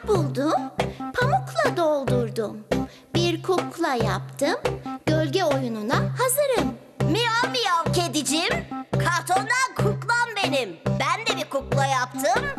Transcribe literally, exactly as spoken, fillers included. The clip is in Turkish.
kağıt buldum, pamukla doldurdum. Bir kukla yaptım, gölge oyununa hazırım. Miyav miyav kedicim, kartondan kuklam benim. Ben de bir kukla yaptım,